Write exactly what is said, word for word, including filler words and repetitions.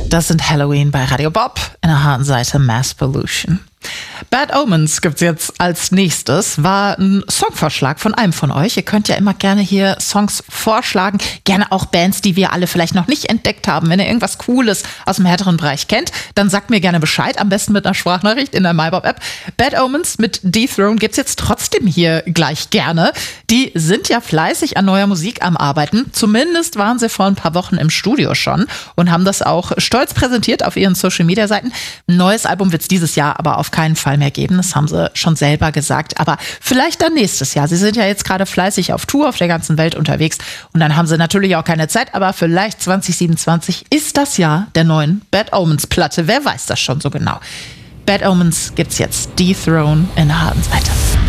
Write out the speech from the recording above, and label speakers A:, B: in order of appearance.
A: Das sind Halloween bei Radio Bob in der harten Seite Mass Pollution. Bad Omens gibt's jetzt als nächstes. War ein Songvorschlag von einem von euch. Ihr könnt ja immer gerne hier Songs vorschlagen. Gerne auch Bands, die wir alle vielleicht noch nicht entdeckt haben. Wenn ihr irgendwas Cooles aus dem härteren Bereich kennt, dann sagt mir gerne Bescheid. Am besten mit einer Sprachnachricht in der MyBob-App. Bad Omens mit Dethroned gibt's jetzt trotzdem hier gleich gerne. Die sind ja fleißig an neuer Musik am Arbeiten. Zumindest waren sie vor ein paar Wochen im Studio schon und haben das auch stolz präsentiert auf ihren Social-Media-Seiten. Ein neues Album wird's dieses Jahr aber auf keinen Fall mehr geben. Das haben sie schon selber gesagt. Aber vielleicht dann nächstes Jahr. Sie sind ja jetzt gerade fleißig auf Tour auf der ganzen Welt unterwegs. Und dann haben sie natürlich auch keine Zeit. Aber vielleicht zwanzig siebenundzwanzig ist das Jahr der neuen Bad Omens Platte. Wer weiß das schon so genau? Bad Omens gibt's jetzt. Dethroned in der harten Seite.